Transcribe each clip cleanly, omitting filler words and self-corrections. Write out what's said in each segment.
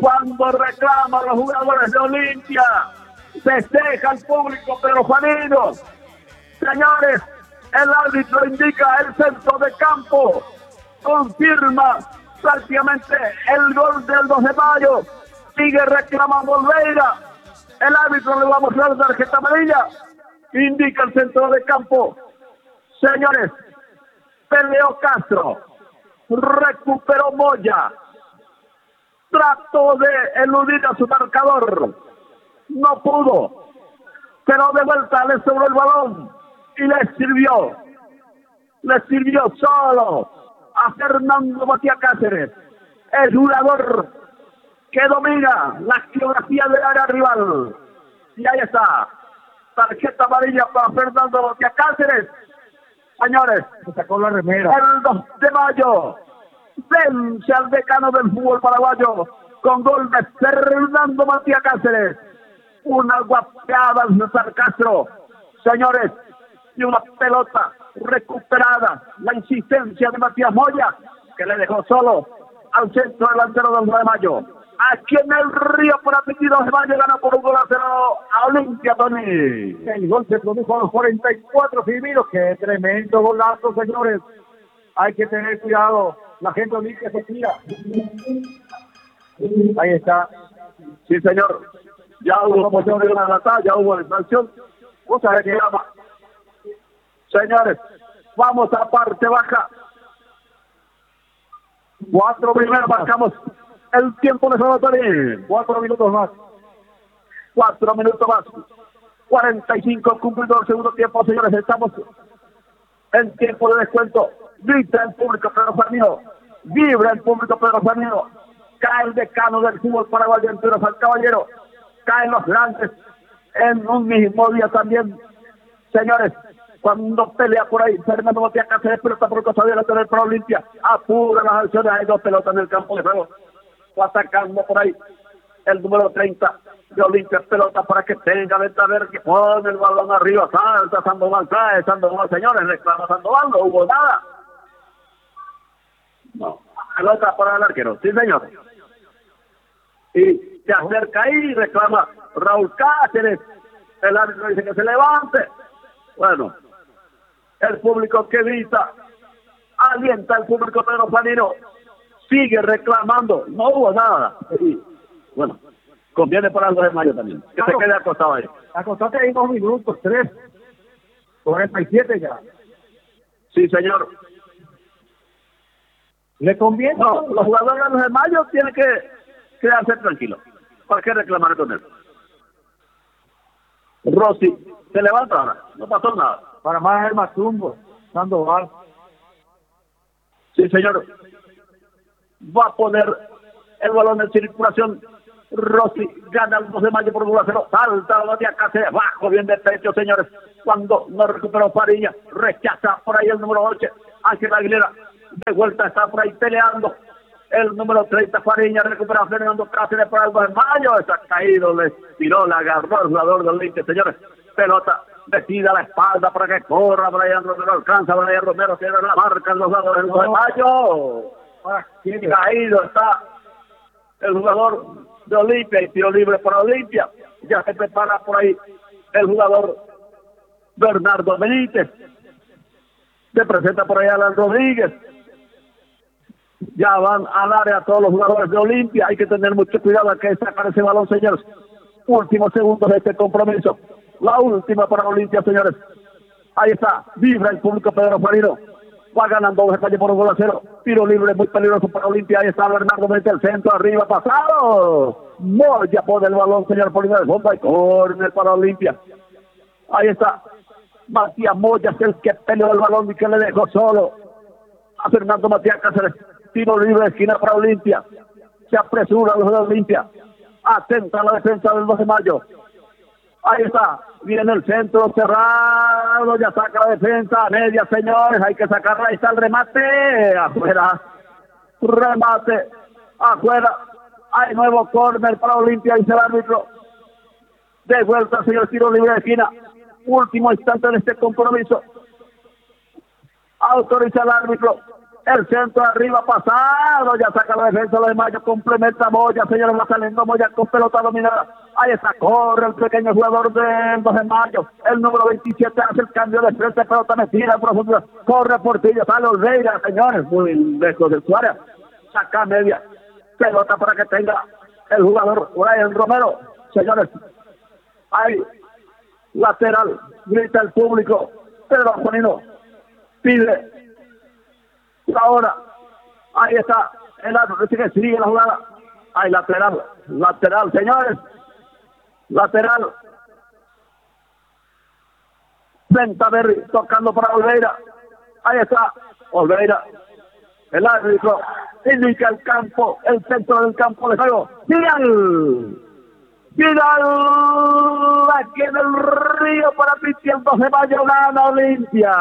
Cuando reclaman los jugadores de Olimpia, festeja el público peruanino. Señores, el árbitro indica el centro de campo, confirma prácticamente el gol del 2 de mayo, sigue reclamando Olveira, el árbitro le va a mostrar la tarjeta amarilla, indica el centro de campo. Señores, peleó Castro, recuperó Moya, trató de eludir a su marcador, no pudo, pero de vuelta le sobró el balón y le sirvió solo a Fernando Matías Cáceres, el jugador que domina la geografía del área rival. Y ahí está, tarjeta amarilla para Fernando Matías Cáceres. Señores, se sacó la remera. El 2 de mayo vence al decano del fútbol paraguayo con gol de Fernando Matías Cáceres. Una guapeada de César Castro. Señores, y una pelota recuperada, la insistencia de Matías Moya, que le dejó solo al centro delantero del 2 de mayo. Aquí en el Río por apellido 2 de mayo gana por 1-0 a Olimpia, Tony. El gol se produjo a los 44 Firmino. Qué tremendo golazo, señores. Hay que tener cuidado. La gente Olimpia se tira. Ahí está. Sí, señor. Ya hubo posición de una batalla, ya hubo expansión. Cosa de que llama. Señores, vamos a parte baja. 4 primeros, marcamos el tiempo de Salvatore. 4 minutos más. 4 minutos más. 45 cumplido el segundo tiempo, señores. Estamos en tiempo de descuento. Grita el público Pedro Sarmiento. Vibra el público Pedro Sarmiento. Cae el decano del fútbol paraguayo en Pedro San Caballero. Caen los grandes en un mismo día también. Señores, cuando pelea por ahí Fernando Matías Cáceres, pelota por el costado de la tener para Olimpia, apura las acciones, hay 2 pelotas en el campo de juego, va atacando por ahí el número 30 de Olimpia, pelota para que tenga venta ver que pone el balón arriba, salta Sandoval, cae Sandoval, señores, reclama Sandoval, no hubo nada, no, pelota para el arquero, sí señor, y se acerca ahí y reclama Raúl Cáceres, el árbitro dice que se levante, bueno, el público que grita, alienta al público peruano, sigue reclamando, no hubo nada. Y, bueno, conviene para el 2 de mayo también, que se quede acostado ahí. Acostate ahí 2 minutos, 3, 47 ya. Sí, señor. ¿Le conviene? No, los jugadores del 2 de mayo tienen que quedarse tranquilos. ¿Para qué reclamar con él? Rossi se levanta ahora, no pasó nada. Para más el Matumbo, Sandoval. Sí, señor. Va a poner el balón en circulación. Rossi gana el 2 de mayo por 1-0. Salta la de acá, se bajo bien de pecho, señores. Cuando no recuperó Fariña, rechaza por ahí el número 8, Ángel Aguilera. De vuelta está por ahí peleando. El número 30, Fariña, recupera a Fernando Cáceres para el 2 de mayo. Está caído, le tiró, la agarró el jugador del Olimpia, señores. Pelota metida a la espalda para que corra. Brian Romero alcanza. Brian Romero tiene la marca en los lados del 2 de mayo. Caído está el jugador de Olimpia y tiro libre para Olimpia. Ya se prepara por ahí el jugador Bernardo Benítez. Se presenta por ahí Alan Rodríguez. Ya van al área todos los jugadores de Olimpia. Hay que tener mucho cuidado a que sacar ese balón, señores. Últimos segundos de este compromiso. La última para Olimpia, señores. Ahí está. Vibra el público Pedro Farino. Va ganando España por 1-0. Tiro libre muy peligroso para Olimpia. Ahí está Bernardo mete el centro arriba pasado. Moya pone el balón, señor, por línea de fondo. Hay córner para Olimpia. Ahí está. Matías Moya es el que peleó el balón y que le dejó solo a Fernando Matías Cáceres. Tiro libre de esquina para Olimpia. Se apresura los de Olimpia. Atenta a la defensa del 2 de mayo. Ahí está. Viene el centro cerrado. Ya saca la defensa. Media, señores. Hay que sacarla. Ahí está el remate. Afuera. Remate. Afuera. Hay nuevo córner para Olimpia. Dice el árbitro. De vuelta, señor. Tiro libre de esquina. Último instante de este compromiso. Autoriza el árbitro. El centro arriba pasado, ya saca la defensa de Mayo, complementa Moya, señores, va saliendo Moya con pelota dominada. Ahí está, corre el pequeño jugador del 2 de mayo, el número 27 hace el cambio de frente, pelota metida en profundidad, corre Portillo, sale Olveira, señores, muy lejos del su área, saca media, pelota para que tenga el jugador Brian Romero, señores, ahí, lateral, grita el público, Pedro Juanino, pide, ahora, ahí está, el árbitro sigue la jugada, ahí lateral, señores, lateral, Ventaverri tocando para Olveira, ahí está, Olveira, el árbitro indica el campo, el centro del campo de juego, Vidal, aquí en el río para Cristian 2 de mayo, gana Olimpia.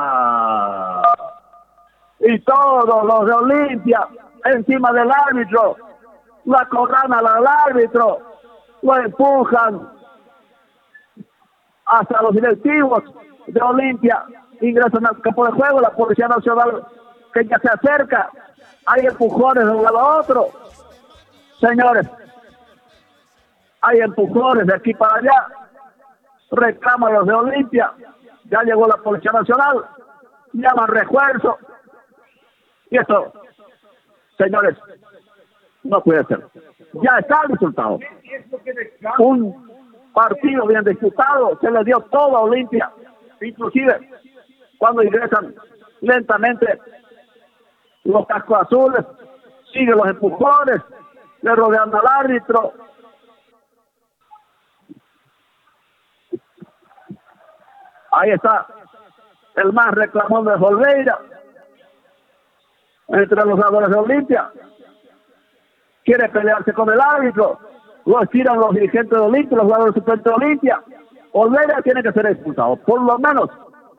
Y todos los de Olimpia encima del árbitro, la corrana al árbitro, lo empujan hasta los directivos de Olimpia, ingresan al campo de juego, la Policía Nacional que ya se acerca, hay empujones de un lado a otro, señores, hay empujones de aquí para allá, reclaman los de Olimpia, ya llegó la Policía Nacional, llaman refuerzo, y esto, señores, no puede ser. Ya está el resultado. Un partido bien disputado, se le dio todo a Olimpia, inclusive cuando ingresan lentamente los cascos azules, siguen los empujones, le rodean al árbitro. Ahí está el más reclamón de Olveira entre los jugadores de Olimpia, quiere pelearse con el árbitro, lo estiran los dirigentes de Olimpia, los jugadores suplentes de Olimpia. Olveira tiene que ser expulsado, por lo menos.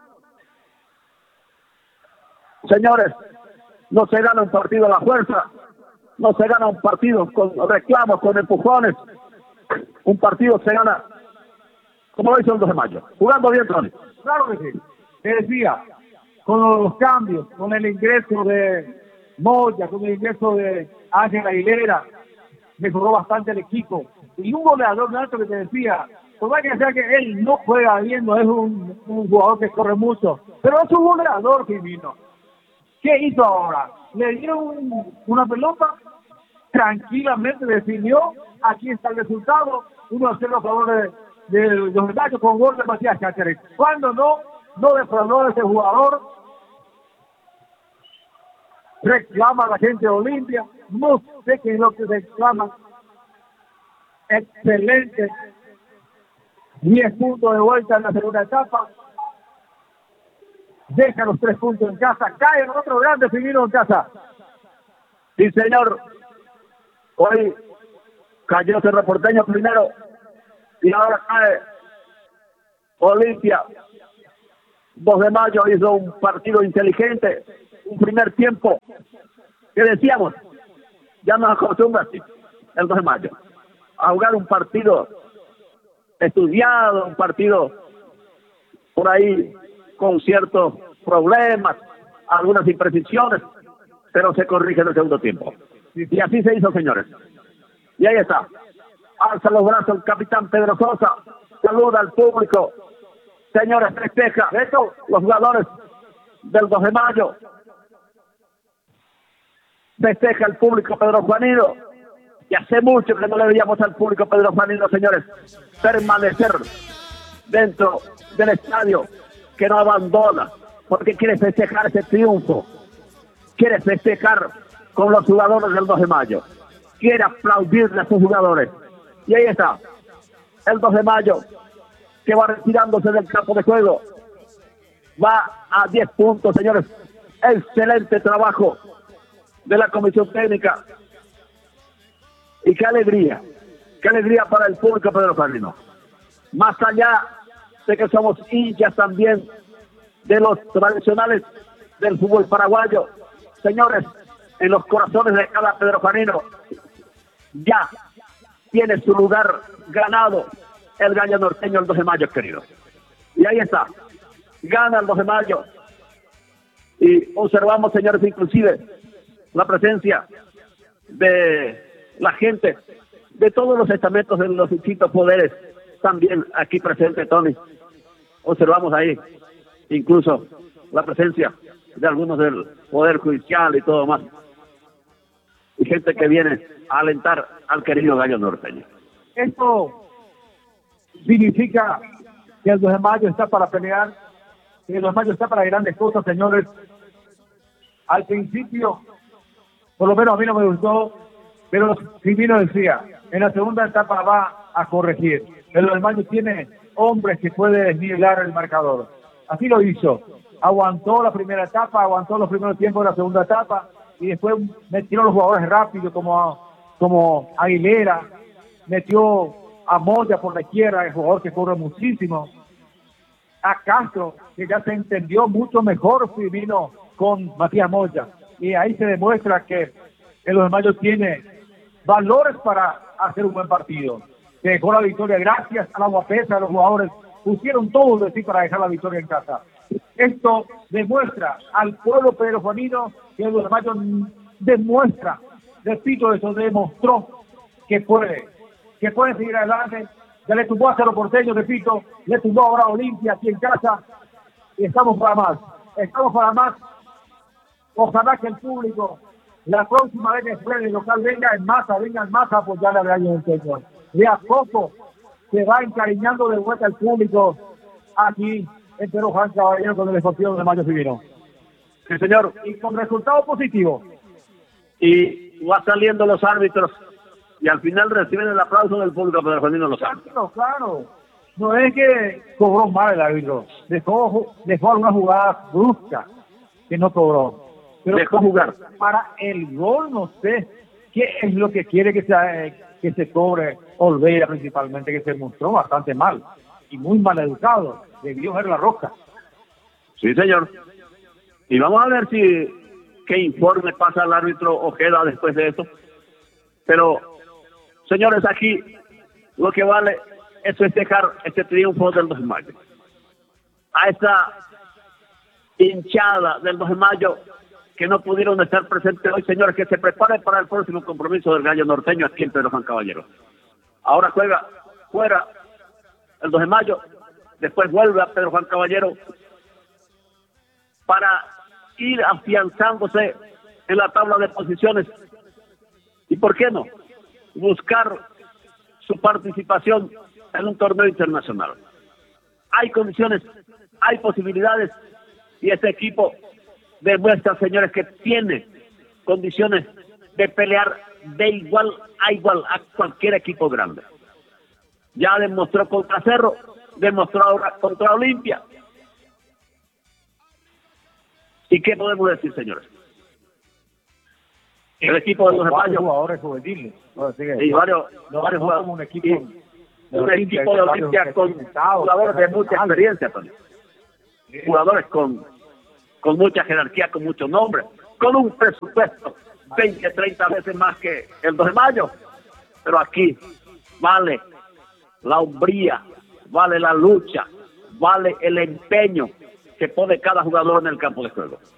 Señores, no se gana un partido a la fuerza, no se gana un partido con reclamos, con empujones, un partido se gana como lo hizo el 2 de mayo, jugando bien, Tony. Claro que sí, te decía, con los cambios, con el ingreso de Moya, con el ingreso de Ángel Aguilera, mejoró bastante el equipo. Y un goleador alto que te decía, por más que sea que él no juega bien, no es un jugador que corre mucho, pero es un goleador, Firmino. ¿Qué hizo ahora? Le dieron una pelota, tranquilamente definió, aquí está el resultado, 1-0 a favor de los Medallos con gol de Matías Cáceres. Cuando no defraudó a ese jugador, reclama a la gente de Olimpia, no sé qué es lo que reclama. Excelente, 10 puntos de vuelta en la segunda etapa, deja los 3 puntos en casa, cae en otro grande Firmino en casa. Sí, señor, hoy cayó Cerro Porteño primero y ahora cae Olimpia. 2 de mayo hizo un partido inteligente, un primer tiempo que decíamos, ya nos acostumbra el 2 de mayo a jugar un partido estudiado, un partido por ahí con ciertos problemas, algunas imprecisiones, pero se corrige en el segundo tiempo. Y así se hizo, señores. Y ahí está. Alza los brazos el capitán Pedro Sosa, saluda al público. Señores, festeja esto, los jugadores del 2 de mayo. Festeja el público Pedro Juanino. Y hace mucho que no le veíamos al público Pedro Juanino, señores, permanecer dentro del estadio, que no abandona, porque quiere festejar ese triunfo, quiere festejar con los jugadores del 2 de mayo, quiere aplaudirle a sus jugadores. Y ahí está, el 2 de mayo, que va retirándose del campo de juego, va a 10 puntos, señores. Excelente trabajo de la comisión técnica. Y qué alegría para el público Pedro Juanino. Más allá de que somos hinchas también de los tradicionales del fútbol paraguayo, señores, en los corazones de cada Pedro Juanino ya tiene su lugar ganado el gallo norteño el 2 de mayo, querido. Y ahí está, gana el 2 de mayo, Y observamos, señores, inclusive la presencia de la gente de todos los estamentos de los distintos poderes, también aquí presente, Tony. Observamos ahí incluso la presencia de algunos del Poder Judicial y todo más. Y gente que viene a alentar al querido Gallo Norteño. Esto significa que el 2 de mayo está para pelear, que el 2 de mayo está para grandes cosas, señores. Al principio, por lo menos a mí no me gustó, pero Firmino decía, en la segunda etapa va a corregir. El 2 de mayo tiene hombres que puede desnivelar el marcador. Así lo hizo. Aguantó la primera etapa, aguantó los primeros tiempos de la segunda etapa y después metió a los jugadores rápidos como Aguilera, metió a Moya por la izquierda, el jugador que corre muchísimo, a Castro, que ya se entendió mucho mejor Firmino con Matías Moya, y ahí se demuestra que el 2 de mayo tiene valores para hacer un buen partido. Se dejó la victoria gracias a la guapesa, los jugadores pusieron todo de sí para dejar la victoria en casa. Esto demuestra al pueblo peruano que el 2 de mayo demuestra, repito eso, demostró que puede seguir adelante. Ya le tumbó a Cerro Porteño, repito, le tumbó ahora a Olimpia aquí en casa, y estamos para más. Ojalá que el público, la próxima vez que juegue el local, venga en masa a apoyar a Gallo Norteño. De a poco se va encariñando de vuelta el público aquí en Perú Juan Caballero con el Deportivo de Mayo Firmino. Sí, señor. Y con resultado positivo. Y va saliendo los árbitros y al final reciben el aplauso del público para defendiendo los árbitros. Claro. No es que cobró mal el árbitro. Dejó alguna jugada brusca que no cobró. Pero dejó jugar. Para el gol no sé qué es lo que quiere que se cobre Olvera principalmente, que se mostró bastante mal y muy mal educado. Debió ver la roja. Sí, señor. Y vamos a ver qué informe pasa al árbitro Ojeda después de esto. Pero, señores, aquí lo que vale es festejar este triunfo del 2 de mayo. A esa hinchada del 2 de mayo que no pudieron estar presentes hoy, señores, que se preparen para el próximo compromiso del Gallo Norteño aquí en Pedro Juan Caballero. Ahora juega fuera el 2 de mayo, después vuelve a Pedro Juan Caballero para ir afianzándose en la tabla de posiciones y, ¿por qué no?, buscar su participación en un torneo internacional. Hay condiciones, hay posibilidades y este equipo demuestra, señores, que tiene condiciones de pelear de igual a cualquier equipo grande. Ya demostró contra Cerro, demostró ahora contra Olimpia. ¿Y qué podemos decir, señores? El equipo de los varios jugadores juveniles. Y varios jugadores. Un equipo de Olimpia con jugadores de mucha experiencia también. Jugadores con mucha jerarquía, con muchos nombres, con un presupuesto 20, 30 veces más que el 2 de mayo. Pero aquí vale la hombría, vale la lucha, vale el empeño que pone cada jugador en el campo de juego.